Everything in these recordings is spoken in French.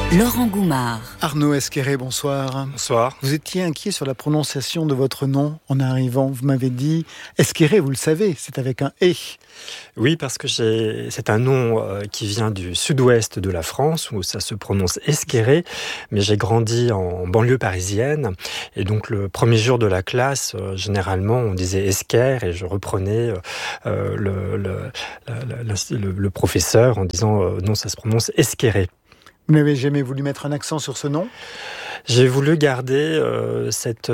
Laurent Goumard. Arnaud Esqueré, bonsoir. Bonsoir. Vous étiez inquiet sur la prononciation de votre nom en arrivant. Vous m'avez dit Esqueré, vous le savez, c'est avec un « et ». Oui, parce que c'est un nom qui vient du sud-ouest de la France, où ça se prononce Esqueré, mais j'ai grandi en banlieue parisienne, et donc le premier jour de la classe, généralement, on disait Esquerre, et je reprenais le professeur en disant non, ça se prononce Esqueré. Vous n'avez jamais voulu mettre un accent sur ce nom ? J'ai voulu garder cet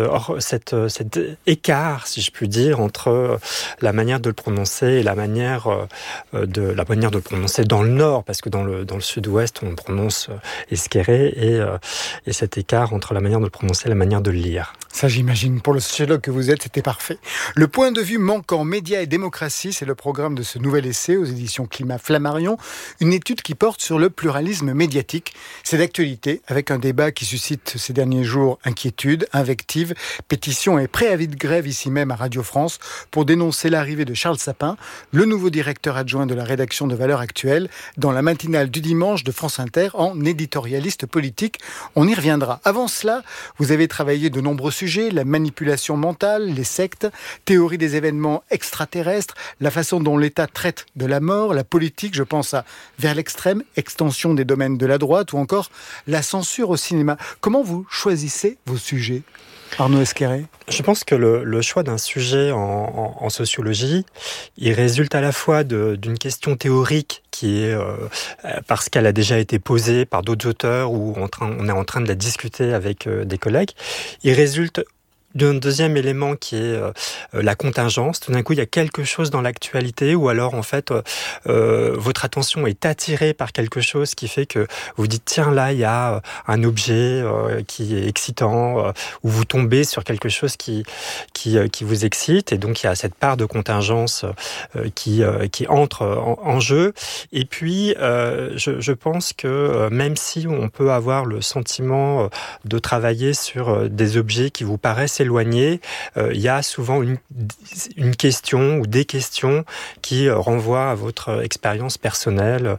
écart, si je puis dire, entre la manière de le prononcer et la manière de le prononcer dans le nord, parce que dans le sud-ouest, on prononce Esqueré, et cet écart entre la manière de le prononcer et la manière de le lire. Ça, j'imagine, pour le sociologue que vous êtes, c'était parfait. Le point de vue manquant, médias et démocratie, c'est le programme de ce nouvel essai aux éditions Climat Flammarion, une étude qui porte sur le pluralisme médiatique. C'est d'actualité, avec un débat qui suscite ces derniers jours inquiétude, invectives, pétitions et préavis de grève ici même à Radio France pour dénoncer l'arrivée de Charles Sapin, le nouveau directeur adjoint de la rédaction de Valeurs Actuelles, dans la matinale du dimanche de France Inter en éditorialiste politique. On y reviendra. Avant cela, vous avez travaillé de nombreux sujets, la manipulation mentale, les sectes, théorie des événements extraterrestres, la façon dont l'État traite de la mort, la politique, je pense à Vers l'extrême, extension des domaines de la droite ou encore la censure au cinéma. Comment vous choisissez vos sujets, Arnaud Esqueré ? Je pense que le choix d'un sujet en sociologie, il résulte à la fois d'une question théorique qui est parce qu'elle a déjà été posée par d'autres auteurs ou on est en train de la discuter avec des collègues. Il résulte d'un deuxième élément qui est la contingence. Tout d'un coup, il y a quelque chose dans l'actualité ou alors, en fait, votre attention est attirée par quelque chose qui fait que vous dites, tiens, là, il y a un objet qui est excitant ou vous tombez sur quelque chose qui vous excite. Et donc, il y a cette part de contingence qui entre en jeu. Et puis, je pense que même si on peut avoir le sentiment de travailler sur des objets qui vous paraissent éloigné, il y a souvent une question ou des questions qui renvoient à votre expérience personnelle,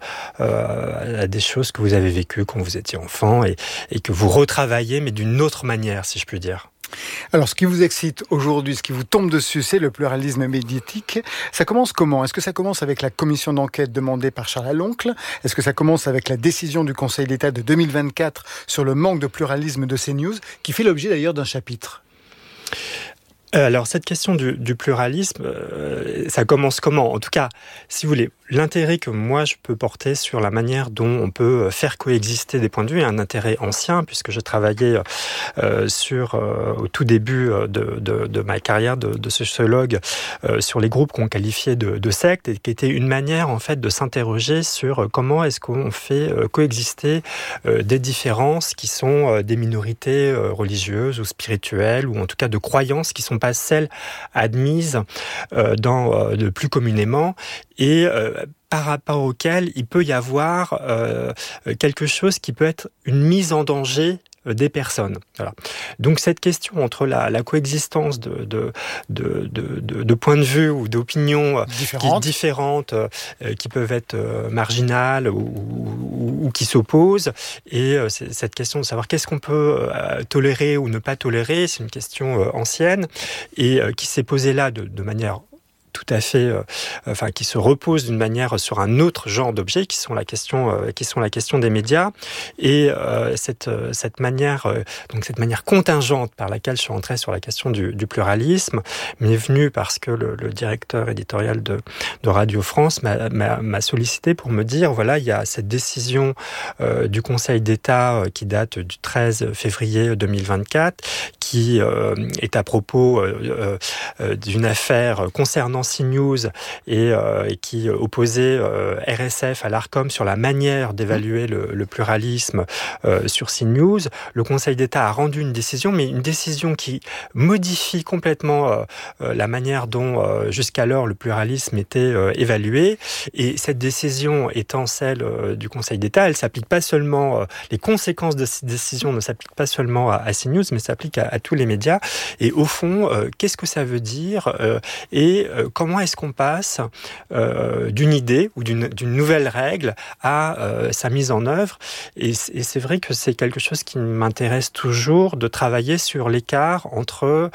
à des choses que vous avez vécues quand vous étiez enfant et que vous retravaillez, mais d'une autre manière, si je puis dire. Alors, ce qui vous excite aujourd'hui, ce qui vous tombe dessus, c'est le pluralisme médiatique. Ça commence comment ? Est-ce que ça commence avec la commission d'enquête demandée par Charles Aloncle ? Est-ce que ça commence avec la décision du Conseil d'État de 2024 sur le manque de pluralisme de CNews, qui fait l'objet d'ailleurs d'un chapitre ? Alors, cette question du pluralisme, ça commence comment ? En tout cas, si vous voulez, l'intérêt que moi je peux porter sur la manière dont on peut faire coexister des points de vue est un intérêt ancien, puisque je travaillais au tout début de ma carrière de sociologue sur les groupes qu'on qualifiait de sectes, et qui était une manière en fait de s'interroger sur comment est-ce qu'on fait coexister des différences qui sont des minorités religieuses ou spirituelles, ou en tout cas de croyances qui sont pas celles admises de plus communément, et par rapport auquel il peut y avoir quelque chose qui peut être une mise en danger des personnes. Voilà. Donc cette question entre la coexistence de points de vue ou d'opinions différentes qui peuvent être marginales ou qui s'opposent, et cette question de savoir qu'est-ce qu'on peut tolérer ou ne pas tolérer, c'est une question ancienne et qui s'est posée là de manière tout à fait, qui se repose d'une manière sur un autre genre d'objets qui sont la question des médias, et cette manière contingente par laquelle je suis entré sur la question du pluralisme m'est venue parce que le directeur éditorial de Radio France m'a sollicité pour me dire, voilà, il y a cette décision du Conseil d'État qui date du 13 février 2024 qui est à propos d'une affaire concernant CNews et qui opposait RSF à l'Arcom sur la manière d'évaluer le pluralisme sur CNews. Le Conseil d'État a rendu une décision, mais une décision qui modifie complètement la manière dont jusqu'alors le pluralisme était évalué. Et cette décision étant celle du Conseil d'État, elle s'applique pas seulement, les conséquences de cette décision ne s'appliquent pas seulement à CNews, mais s'appliquent à tous les médias. Et au fond, qu'est-ce que ça veut dire et comment est-ce qu'on passe d'une idée ou d'une nouvelle règle à sa mise en œuvre. Et c'est vrai que c'est quelque chose qui m'intéresse toujours, de travailler sur l'écart entre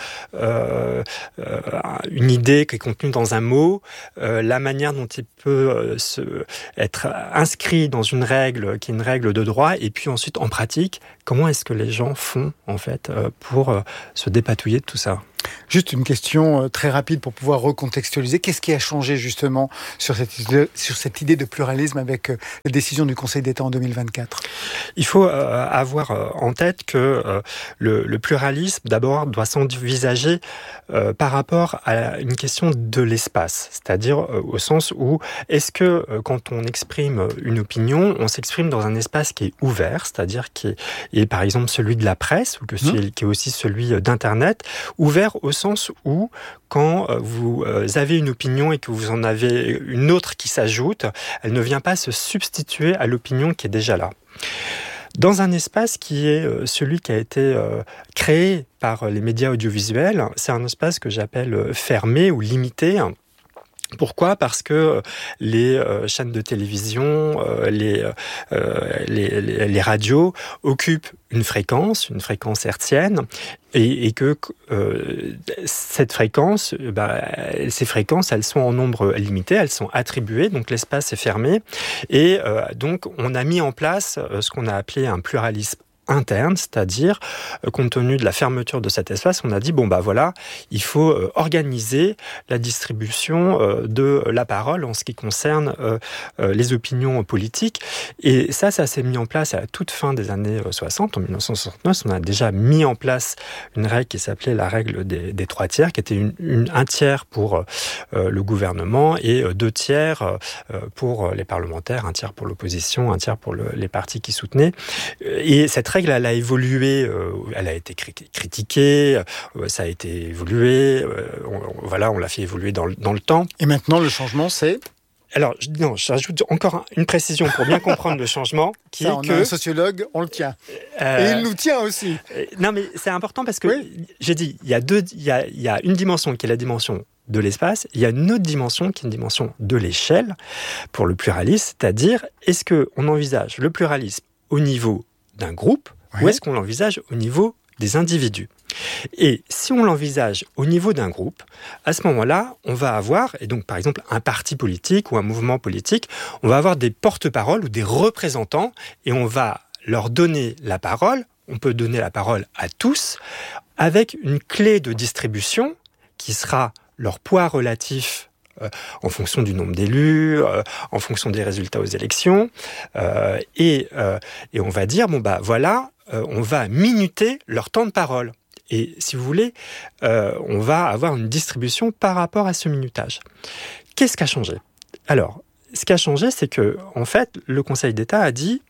une idée qui est contenue dans un mot, la manière dont il peut être inscrit dans une règle qui est une règle de droit, et puis ensuite en pratique, comment est-ce que les gens font en fait pour se dépatouiller de tout ça. Juste une question très rapide pour pouvoir recontextualiser. Qu'est-ce qui a changé justement sur cette idée de pluralisme avec la décision du Conseil d'État en 2024 ? Il faut avoir en tête que le pluralisme, d'abord, doit s'envisager par rapport à une question de l'espace. C'est-à-dire au sens où, est-ce que quand on exprime une opinion, on s'exprime dans un espace qui est ouvert, c'est-à-dire qui est par exemple celui de la presse, ou qui est aussi celui d'Internet, ouvert au sens où, quand vous avez une opinion et que vous en avez une autre qui s'ajoute, elle ne vient pas se substituer à l'opinion qui est déjà là. Dans un espace qui est celui qui a été créé par les médias audiovisuels, c'est un espace que j'appelle fermé ou limité. Pourquoi ? Parce que les chaînes de télévision, les radios occupent une fréquence hertzienne, et que cette fréquence, ces fréquences, elles sont en nombre limité, elles sont attribuées, donc l'espace est fermé, et donc on a mis en place ce qu'on a appelé un pluralisme interne, c'est-à-dire, compte tenu de la fermeture de cet espace, on a dit, il faut organiser la distribution de la parole en ce qui concerne les opinions politiques. Et ça s'est mis en place à la toute fin des années 60. En 1969, on a déjà mis en place une règle qui s'appelait la règle des 3 tiers, qui était un tiers pour le gouvernement et 2 tiers pour les parlementaires, 1 tiers pour l'opposition, 1 tiers pour les partis qui soutenaient. Et cette règle, elle a évolué, elle a été critiquée, ça a été évolué, on l'a fait évoluer dans le temps. Et maintenant, le changement, c'est ? Alors, j'ajoute encore une précision pour bien comprendre le changement, qui est que... un sociologue, on le tient. Et il nous tient aussi. Non, mais c'est important parce que, j'ai dit, il y a une dimension qui est la dimension de l'espace, il y a une autre dimension qui est une dimension de l'échelle pour le pluralisme, c'est-à-dire, est-ce qu'on envisage le pluralisme au niveau d'un groupe, ou est-ce qu'on l'envisage au niveau des individus ? Et si on l'envisage au niveau d'un groupe, à ce moment-là, on va avoir, et donc par exemple un parti politique ou un mouvement politique, on va avoir des porte-paroles ou des représentants, et on va leur donner la parole, on peut donner la parole à tous, avec une clé de distribution qui sera leur poids relatif en fonction du nombre d'élus, en fonction des résultats aux élections, et on va dire, on va minuter leur temps de parole. Et si vous voulez, on va avoir une distribution par rapport à ce minutage. Qu'est-ce qui a changé ? Alors, ce qui a changé, c'est que, en fait, le Conseil d'État a dit,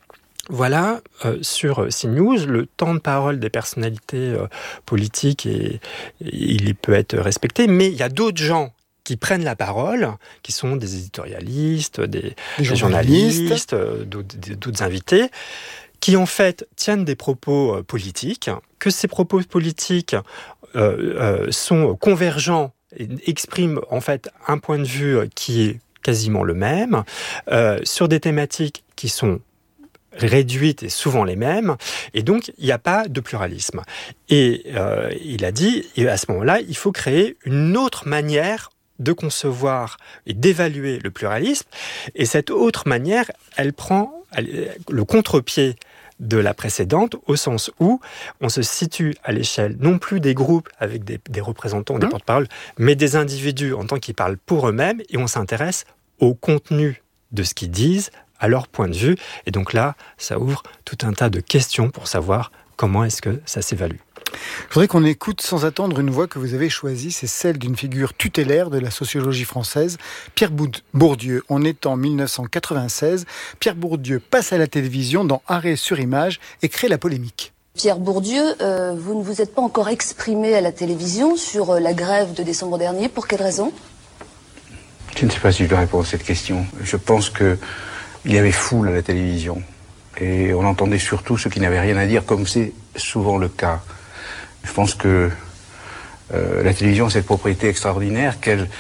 sur CNews, le temps de parole des personnalités politiques, il peut être respecté, mais il y a d'autres gens qui prennent la parole, qui sont des éditorialistes, des journalistes, d'autres invités, qui en fait tiennent des propos politiques, que ces propos politiques sont convergents et expriment en fait un point de vue qui est quasiment le même, sur des thématiques qui sont réduites et souvent les mêmes, et donc il n'y a pas de pluralisme. Et il a dit, et à ce moment-là, il faut créer une autre manière de concevoir et d'évaluer le pluralisme, et cette autre manière, elle prend le contre-pied de la précédente, au sens où on se situe à l'échelle non plus des groupes avec des représentants, des porte-paroles, mais des individus en tant qu'ils parlent pour eux-mêmes, et on s'intéresse au contenu de ce qu'ils disent, à leur point de vue, et donc là, ça ouvre tout un tas de questions pour savoir comment est-ce que ça s'évalue. Je voudrais qu'on écoute sans attendre une voix que vous avez choisie, c'est celle d'une figure tutélaire de la sociologie française, Pierre Bourdieu. On est en 1996. Pierre Bourdieu passe à la télévision dans Arrêt sur image et crée la polémique. Pierre Bourdieu, vous ne vous êtes pas encore exprimé à la télévision sur la grève de décembre dernier. Pour quelle raison ? Je ne sais pas si je dois répondre à cette question. Je pense qu'il y avait foule à la télévision. Et on entendait surtout ceux qui n'avaient rien à dire, comme c'est souvent le cas. Je pense que la télévision a cette propriété extraordinaire qu'elle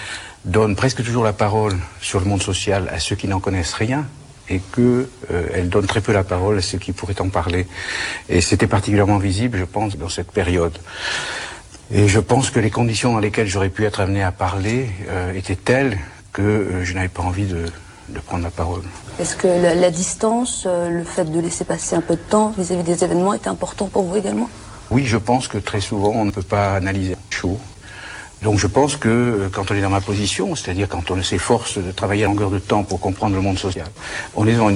donne presque toujours la parole sur le monde social à ceux qui n'en connaissent rien, et qu'elle donne très peu la parole à ceux qui pourraient en parler. Et c'était particulièrement visible, je pense, dans cette période. Et je pense que les conditions dans lesquelles j'aurais pu être amené à parler étaient telles que je n'avais pas envie de prendre la parole. Est-ce que la distance, le fait de laisser passer un peu de temps vis-à-vis des événements était important pour vous également? Oui, je pense que très souvent on ne peut pas analyser chaud. Donc je pense que quand on est dans ma position, c'est-à-dire quand on s'efforce de travailler à longueur de temps pour comprendre le monde social, on est devant une